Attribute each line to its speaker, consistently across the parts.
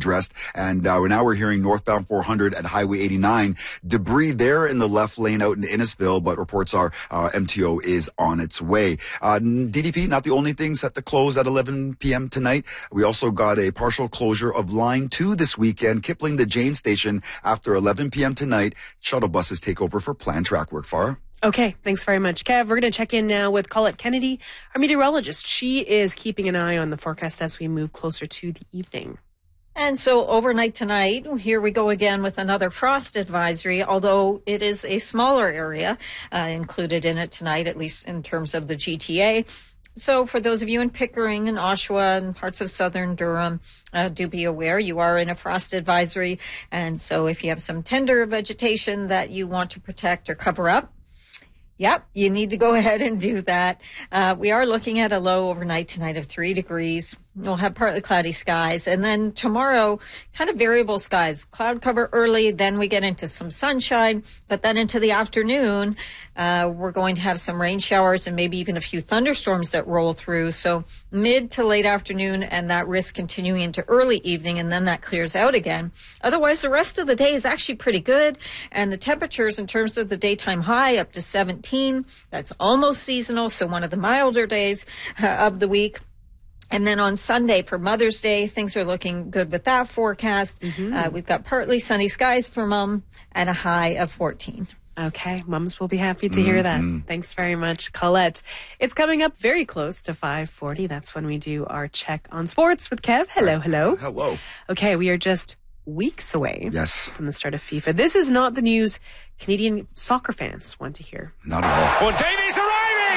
Speaker 1: addressed. And now we're hearing northbound 400 at Highway 89. Debris there in the left lane out in Innisfil, but reports are MTO is on its way. DDP, not the only thing set to close at 11 p.m. tonight. We also got a partial closure of Line 2 this weekend. Kipling to Jane Station after 11 p.m. tonight. Shuttle buses take over for planned track work. Farah?
Speaker 2: Okay, thanks very much, Kev. We're going to check in now with Colette Kennedy, our meteorologist. She is keeping an eye on the forecast as we move closer to the evening.
Speaker 3: And so overnight tonight, here we go again with another frost advisory, although it is a smaller area included in it tonight, at least in terms of the GTA. So for those of you in Pickering and Oshawa and parts of southern Durham, do be aware you are in a frost advisory. And so if you have some tender vegetation that you want to protect or cover up, yep, you need to go ahead and do that. We are looking at a low overnight tonight of 3 degrees. We'll have partly cloudy skies. And then tomorrow, kind of variable skies. Cloud cover early, then we get into some sunshine. But then into the afternoon, we're going to have some rain showers and maybe even a few thunderstorms that roll through. So mid to late afternoon, and that risk continuing into early evening, and then that clears out again. Otherwise, the rest of the day is actually pretty good. And the temperatures in terms of the daytime high up to 17. That's almost seasonal, so one of the milder days of the week. And then on Sunday for Mother's Day, things are looking good with that forecast. We've got partly sunny skies for Mom and a high of 14.
Speaker 2: Okay, mums will be happy to hear that. Thanks very much, Colette. It's coming up very close to 5:40. That's when we do our check on sports with Kev. Hello.
Speaker 1: Hello.
Speaker 2: Okay, we are just weeks away from the start of FIFA. This is not the news Canadian soccer fans want to hear.
Speaker 1: Not at all.
Speaker 4: Well, Davies arriving!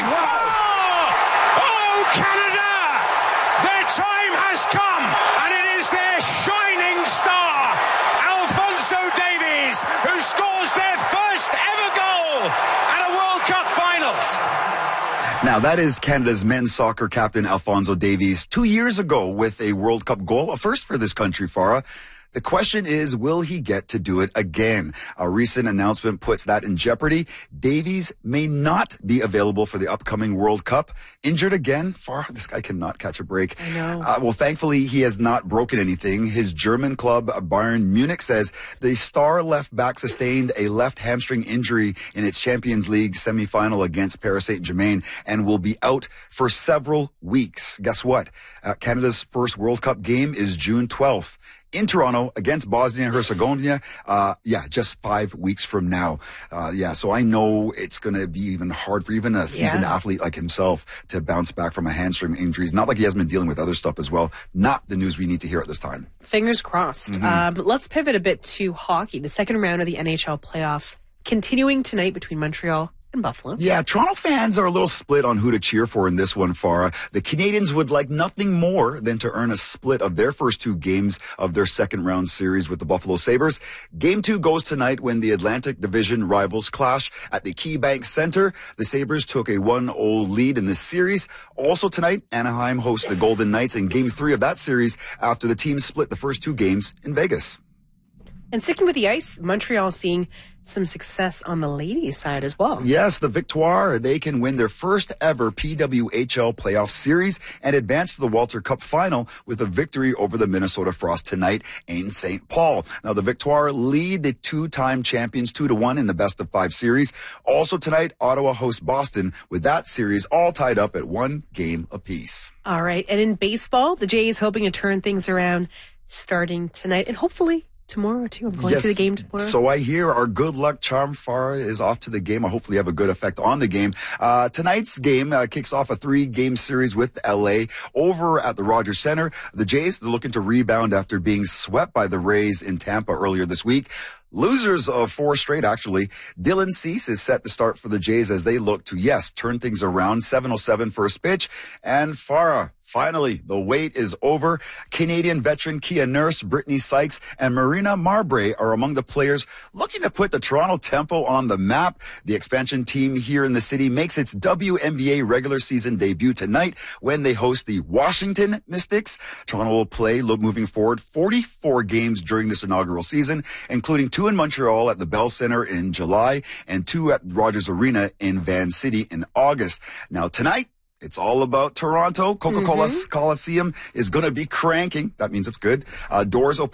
Speaker 4: Oh, Canada! Their time has come, and it is their shining star, Alphonso Davies, who scores their first ever goal at a World Cup finals.
Speaker 1: Now, that is Canada's men's soccer captain, Alphonso Davies, 2 years ago with a World Cup goal, a first for this country, Farah. The question is, will he get to do it again? A recent announcement puts that in jeopardy. Davies may not be available for the upcoming World Cup. Injured again? Farah, this guy cannot catch a break.
Speaker 2: I know.
Speaker 1: Well, thankfully, he has not broken anything. His German club, Bayern Munich, says the star left back sustained a left hamstring injury in its Champions League semifinal against Paris Saint-Germain and will be out for several weeks. Guess what? Canada's first World Cup game is June 12th. In Toronto against Bosnia and Herzegovina, just 5 weeks from now. So I know it's going to be even hard for even a seasoned athlete like himself to bounce back from a hamstring injury. Not like he hasn't been dealing with other stuff as well. Not the news we need to hear at this time.
Speaker 2: Fingers crossed. Let's pivot a bit to hockey. The second round of the NHL playoffs continuing tonight between Montreal and Buffalo.
Speaker 1: Yeah, Toronto fans are a little split on who to cheer for in this one, Farah. The Canadians would like nothing more than to earn a split of their first 2 games of their second round series with the Buffalo Sabres. Game 2 goes tonight when the Atlantic Division rivals clash at the KeyBank Center. The Sabres took a 1-0 lead in this series. Also tonight, Anaheim hosts the Golden Knights in Game 3 of that series after the team split the first 2 games in Vegas.
Speaker 2: And sticking with the ice, Montreal seeing some success on the ladies' side as well.
Speaker 1: Yes, the Victoire, they can win their first ever PWHL playoff series and advance to the Walter Cup final with a victory over the Minnesota Frost tonight in St. Paul. Now, the Victoire lead the 2-time champions 2-1 in the best of 5 series. Also tonight, Ottawa hosts Boston with that series all tied up at 1 game apiece.
Speaker 2: All right. And in baseball, the Jays hoping to turn things around starting tonight and hopefully tomorrow too. I'm going to the game tomorrow.
Speaker 1: So I hear our good luck charm Farah is off to the game. I hopefully have a good effect on the game. Tonight's game kicks off a 3-game series with LA over at the Rogers Center. The Jays, they're looking to rebound after being swept by the Rays in Tampa earlier this week. Losers of 4 straight, actually. Dylan Cease is set to start for the Jays as they look to, turn things around. 7:07 first pitch. And Farah, finally, the wait is over. Canadian veteran Kia Nurse, Brittany Sykes, and Marina Marbre are among the players looking to put the Toronto Tempo on the map. The expansion team here in the city makes its WNBA regular season debut tonight when they host the Washington Mystics. Toronto will play, moving forward, 44 games during this inaugural season, including 2 in Montreal at the Bell Center in July and 2 at Rogers Arena in Van City in August. Now, tonight, it's all about Toronto. Coca-Cola Coliseum is going to be cranking. That means it's good. Doors open